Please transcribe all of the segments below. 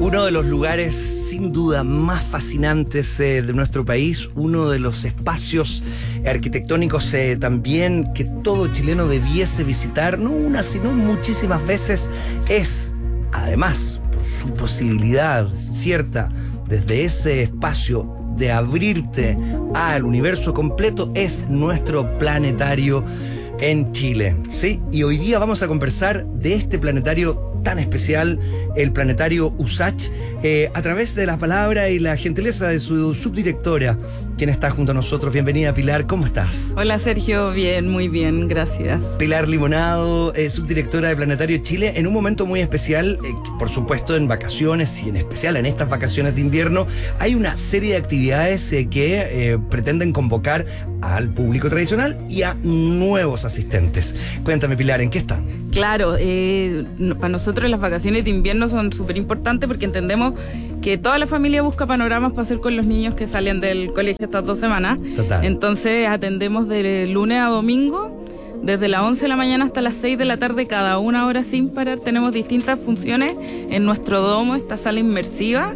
Uno de los lugares sin duda más fascinantes de nuestro país, uno de los espacios arquitectónicos también que todo chileno debiese visitar, no una sino muchísimas veces, es, además, por su posibilidad cierta desde ese espacio de abrirte al universo completo, es nuestro planetario en Chile, ¿sí? Y hoy día vamos a conversar de este planetario tan especial, el planetario USACH, a través de la palabra y la gentileza de su subdirectora, quien está junto a nosotros. Bienvenida, Pilar, ¿cómo estás? Hola, Sergio, bien, muy bien, gracias. Pilar Limonado, subdirectora de Planetario Chile, en un momento muy especial, por supuesto en vacaciones y en especial en estas vacaciones de invierno, hay una serie de actividades que pretenden convocar al público tradicional y a nuevos asistentes. Cuéntame, Pilar, ¿en qué están? Claro, para nosotros las vacaciones de invierno son súper importantes porque entendemos que toda la familia busca panoramas para hacer con los niños que salen del colegio estas 2 semanas. Total. Entonces atendemos de lunes a domingo, desde las 11 de la mañana hasta las 6 de la tarde, cada una hora sin parar. Tenemos distintas funciones en nuestro domo, esta sala inmersiva,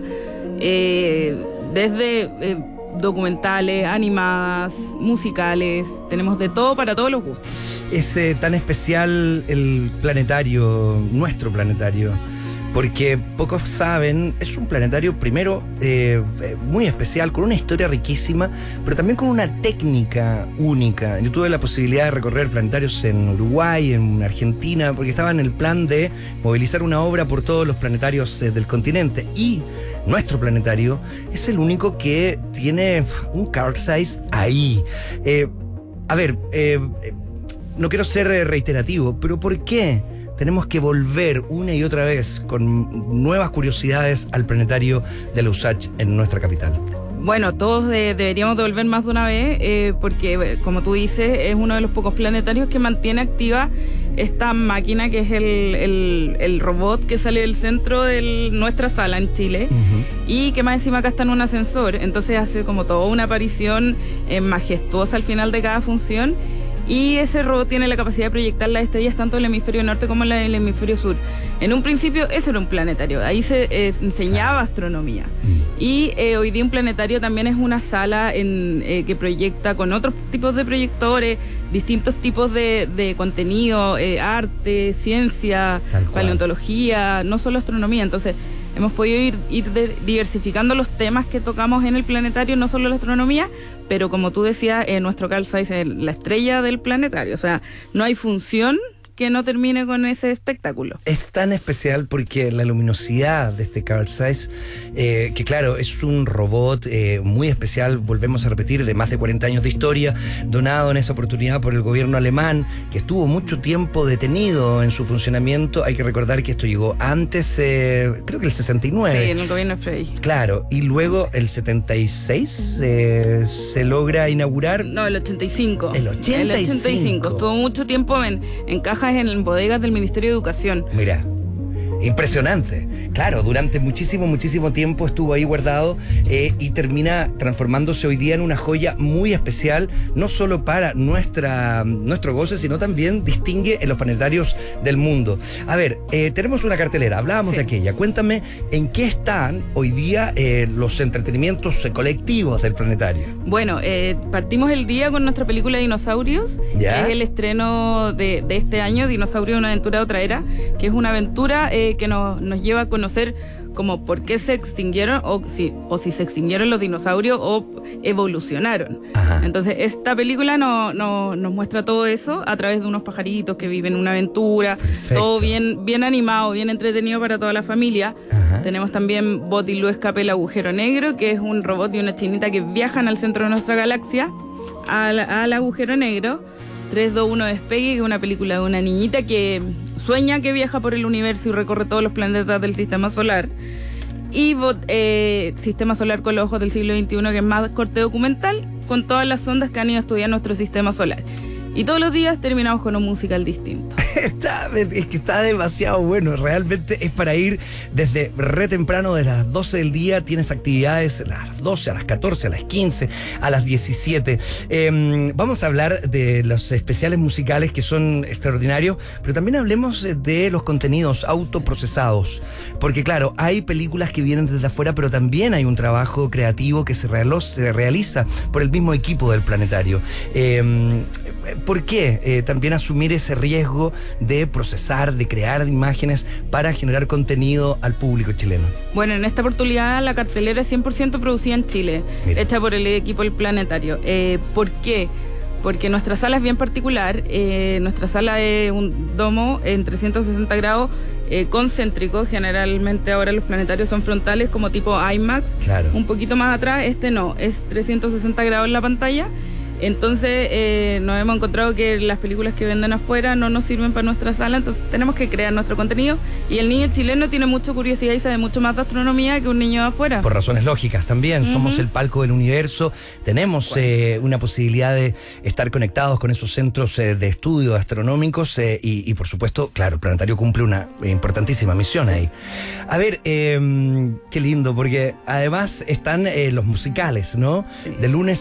desde documentales, animadas, musicales, tenemos de todo para todos los gustos. Es tan especial el planetario, nuestro planetario, porque pocos saben, es un planetario primero muy especial, con una historia riquísima, pero también con una técnica única. Yo tuve la posibilidad de recorrer planetarios en Uruguay, en Argentina, porque estaba en el plan de movilizar una obra por todos los planetarios del continente, y nuestro planetario es el único que tiene un Carl Zeiss ahí. No quiero ser reiterativo, pero ¿por qué tenemos que volver una y otra vez con nuevas curiosidades al planetario de la USACH en nuestra capital? Bueno, todos deberíamos de volver más de una vez, porque, como tú dices, es uno de los pocos planetarios que mantiene activa esta máquina que es el robot que sale del centro de nuestra sala en Chile, y que más encima acá está en un ascensor, entonces hace como toda una aparición majestuosa al final de cada función. Y ese robot tiene la capacidad de proyectar las estrellas tanto en el hemisferio norte como en el hemisferio sur. En un principio ese era un planetario, ahí se enseñaba astronomía. Y hoy día un planetario también es una sala que proyecta con otros tipos de proyectores, distintos tipos de contenido, arte, ciencia, paleontología, no solo astronomía. Entonces hemos podido ir diversificando los temas que tocamos en el planetario, no solo la astronomía, pero como tú decías, nuestro Carl Zeiss es la estrella del planetario. O sea, no hay función que no termine con ese espectáculo. Es tan especial porque la luminosidad de este Carl Zeiss, que claro, es un robot muy especial, volvemos a repetir, de más de 40 años de historia, donado en esa oportunidad por el gobierno alemán, que estuvo mucho tiempo detenido en su funcionamiento. Hay que recordar que esto llegó antes, creo que el 69. Sí, en el gobierno de Frey. Claro, y luego el 76 se logra inaugurar. No, el 85. El 85. Estuvo mucho tiempo en cajas en bodegas del Ministerio de Educación. Mira, impresionante. Claro, durante muchísimo tiempo estuvo ahí guardado y termina transformándose hoy día en una joya muy especial, no solo para nuestro goce, sino también distingue en los planetarios del mundo. A ver, tenemos una cartelera, hablábamos de aquella. Cuéntame, ¿en qué están hoy día los entretenimientos colectivos del planetario? Bueno, partimos el día con nuestra película Dinosaurios, ¿ya? Que es el estreno de este año, Dinosaurio, una aventura de otra era, que es una aventura que nos lleva a conocer como por qué se extinguieron o si se extinguieron los dinosaurios o evolucionaron. Ajá. Entonces esta película nos muestra todo eso a través de unos pajaritos que viven una aventura. Perfecto. Todo bien animado, bien entretenido para toda la familia. Ajá. Tenemos también Botilú Escape el Agujero Negro, que es un robot y una chinita que viajan al centro de nuestra galaxia, al agujero negro. 3, 2, 1 Despegue, que es una película de una niñita que sueña que viaja por el universo y recorre todos los planetas del sistema solar. Y Sistema Solar con los ojos del siglo XXI, que es más corte documental, con todas las ondas que han ido a estudiar nuestro sistema solar. Y todos los días terminamos con un musical distinto. Es que está demasiado bueno. Realmente es para ir desde re temprano, desde las 12 del día. Tienes actividades a las 12, a las 14, a las 15, a las 17. Vamos a hablar de los especiales musicales que son extraordinarios, pero también hablemos de los contenidos autoprocesados. Porque claro, hay películas que vienen desde afuera, pero también hay un trabajo creativo que se realiza por el mismo equipo del Planetario. ¿Por qué también asumir ese riesgo de procesar, de crear imágenes para generar contenido al público chileno? Bueno, en esta oportunidad la cartelera es 100% producida en Chile, hecha por el equipo del Planetario. ¿Por qué? Porque nuestra sala es bien particular. Nuestra sala es un domo en 360 grados concéntrico. Generalmente ahora los planetarios son frontales como tipo IMAX. Claro. Un poquito más atrás, este no, es 360 grados en la pantalla. Entonces nos hemos encontrado que las películas que venden afuera no nos sirven para nuestra sala, entonces tenemos que crear nuestro contenido, y el niño chileno tiene mucha curiosidad y sabe mucho más de astronomía que un niño de afuera. Por razones lógicas también, somos el palco del universo, tenemos una posibilidad de estar conectados con esos centros de estudio astronómicos y por supuesto, claro, el Planetario cumple una importantísima misión ahí. A ver, qué lindo, porque además están los musicales, ¿no? Sí. De lunes